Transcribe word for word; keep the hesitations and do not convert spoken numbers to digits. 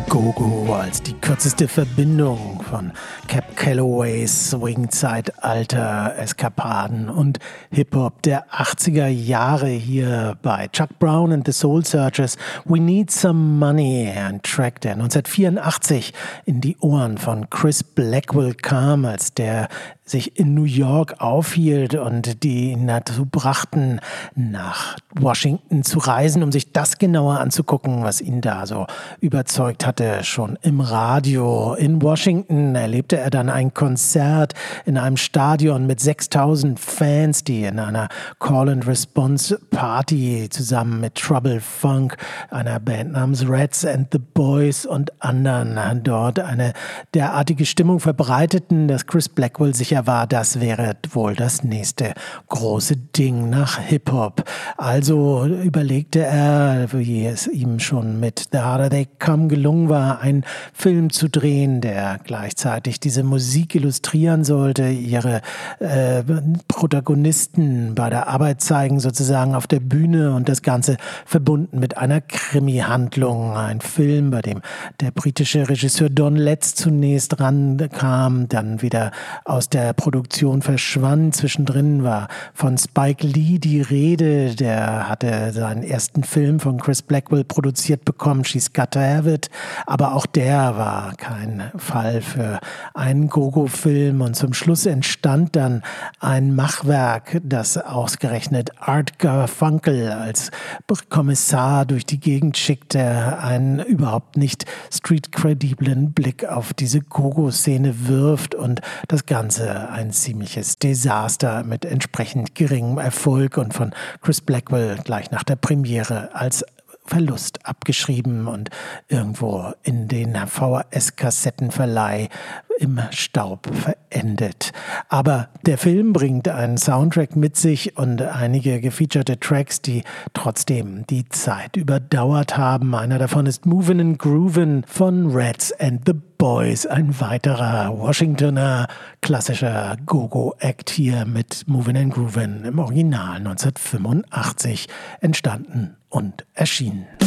Go-Go als die kürzeste Verbindung von Cab Calloways Swing-Zeitalter-Eskapaden und Hip-Hop der achtziger Jahre hier bei Chuck Brown and the Soul Searchers. We Need Some Money, ein Track, der neunzehnhundertvierundachtzig in die Ohren von Chris Blackwell kam, als der sich in New York aufhielt und die ihn dazu brachten, nach Washington zu reisen, um sich das genauer anzugucken, was ihn da so überzeugt hatte. Schon im Radio in Washington erlebte er dann ein Konzert in einem Stadion mit sechstausend Fans, die in einer Call-and-Response-Party zusammen mit Trouble Funk, einer Band namens Rats and the Boys und anderen dort eine derartige Stimmung verbreiteten, dass Chris Blackwell sicher war, das wäre wohl das nächste große Ding nach Hip-Hop. Also überlegte er, wie es ihm schon mit The Harder They Come gelungen war, einen Film zu drehen, der gleichzeitig diese Musik illustrieren sollte, ihre äh, Protagonisten bei der Arbeit zeigen, sozusagen auf der Bühne, und das Ganze verbunden mit einer Krimi-Handlung. Ein Film, bei dem der britische Regisseur Don Letts zunächst rankam, dann wieder aus der Produktion verschwand. Zwischendrin war von Spike Lee die Rede, der hatte seinen ersten Film von Chris Blackwell produziert bekommen, She's Got to Have It, aber auch der war kein Fall für einen Go-Go-Film, und zum Schluss entstand dann ein Machwerk, das ausgerechnet Art Garfunkel als Kommissar durch die Gegend schickte, einen überhaupt nicht street-crediblen Blick auf diese Go-Go-Szene wirft und das Ganze ein ziemliches Desaster mit entsprechend geringem Erfolg und von Chris Blackwell gleich nach der Premiere als Verlust abgeschrieben und irgendwo in den V H S-Kassettenverleih im Staub verendet. Aber der Film bringt einen Soundtrack mit sich und einige gefeaturete Tracks, die trotzdem die Zeit überdauert haben. Einer davon ist Movin' and Groovin' von Rats and the Boys, ein weiterer Washingtoner klassischer Go-Go-Act hier mit Movin' and Groovin' im Original neunzehnhundertfünfundachtzig entstanden und erschienen.